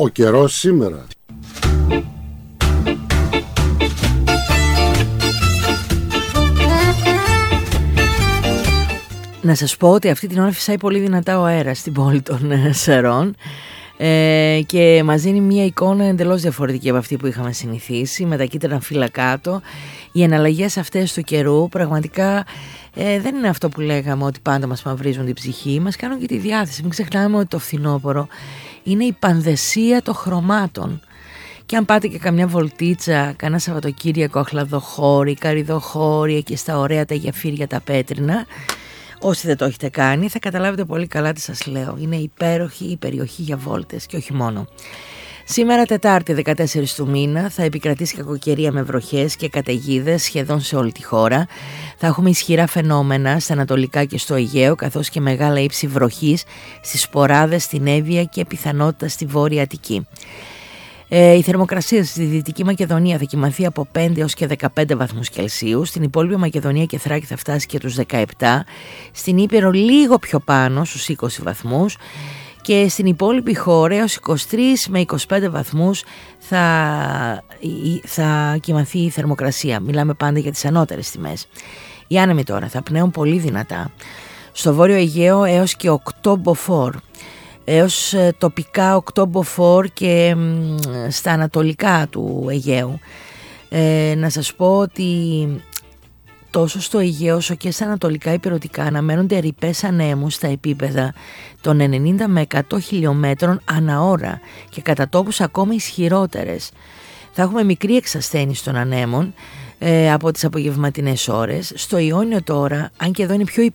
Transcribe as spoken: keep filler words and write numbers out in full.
Ο καιρός σήμερα. Να σας πω ότι αυτή την ώρα φυσάει πολύ δυνατά ο αέρας στην πόλη των Σερών ε, και μας δίνει μια εικόνα εντελώς διαφορετική από αυτή που είχαμε συνηθίσει, με τα κίτρινα φύλλα κάτω. Οι εναλλαγές αυτές του καιρού πραγματικά ε, δεν είναι αυτό που λέγαμε ότι πάντα μας μαυρίζουν την ψυχή, μας κάνουν και τη διάθεση. Μην ξεχνάμε ότι το φθινόπωρο είναι η πανδεσία των χρωμάτων. Και αν πάτε και καμιά βολτίτσα, κανένα Σαββατοκύριακο, αχλαδοχώρη, καρυδοχώρη, εκεί στα ωραία τα γεφύρια τα πέτρινα, όσοι δεν το έχετε κάνει θα καταλάβετε πολύ καλά τι σας λέω. Είναι υπέροχη η περιοχή για βόλτες και όχι μόνο. Σήμερα Τετάρτη δεκατέσσερις του μήνα θα επικρατήσει κακοκαιρία με βροχές και καταιγίδες σχεδόν σε όλη τη χώρα. Θα έχουμε ισχυρά φαινόμενα στα ανατολικά και στο Αιγαίο, καθώς και μεγάλα ύψη βροχής στις Σποράδες, στην Εύβοια και πιθανότητα στη Βόρεια Αττική. Ε, η θερμοκρασία στη Δυτική Μακεδονία θα κυμανθεί από πέντε έως και δεκαπέντε βαθμούς Κελσίου. Στην υπόλοιπη Μακεδονία και Θράκη θα φτάσει και τους δεκαεπτά. Στην Ήπειρο λίγο πιο πάνω στους είκοσι βαθμούς. Και στην υπόλοιπη χώρα έως είκοσι τρεις με είκοσι πέντε βαθμούς θα, θα κυμανθεί η θερμοκρασία. Μιλάμε πάντα για τις ανώτερες τιμές. Οι άνεμοι τώρα θα πνέουν πολύ δυνατά. Στο Βόρειο Αιγαίο έως και οκτώ μποφόρ. Έως τοπικά οκτώ μποφόρ και στα ανατολικά του Αιγαίου. Ε, να σας πω ότι τόσο στο Αιγαίο όσο και στα ανατολικά ηπειρωτικά αναμένονται ρηπές ανέμους στα επίπεδα των ενενήντα με εκατό χιλιόμετρων ανά ώρα και κατά τόπους ακόμα ισχυρότερες. Θα έχουμε μικρή εξασθένηση των ανέμων ε, από τις απογευματινές ώρες. Στο Ιόνιο τώρα, αν και εδώ είναι πιο